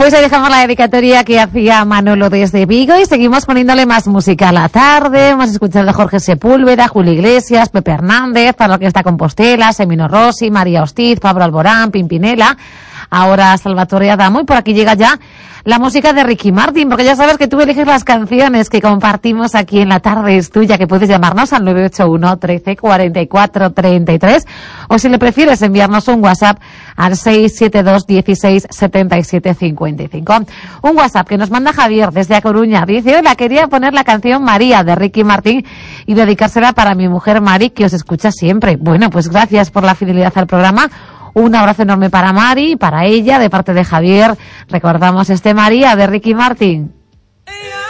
Pues ahí dejamos la dedicatoria que hacía Manolo desde Vigo y seguimos poniéndole más música a la tarde. Hemos escuchado a Jorge Sepúlveda, Julio Iglesias, Pepe Hernández, para lo que está Compostela, Semino Rossi, María Hostiz, Pablo Alborán, Pimpinela, ahora Salvatore Adamo, y por aquí llega ya la música de Ricky Martin, porque ya sabes que tú eliges las canciones que compartimos aquí en La Tarde es Tuya, que puedes llamarnos al 981 13 44 33, o si le prefieres enviarnos un WhatsApp al 672 16 77 55. Un WhatsApp que nos manda Javier desde A Coruña. Dice: hola, quería poner la canción María de Ricky Martin y dedicársela para mi mujer Mari, que os escucha siempre. Bueno, pues gracias por la fidelidad al programa. Un abrazo enorme para Mari, para ella, de parte de Javier. Recordamos María de Ricky Martin.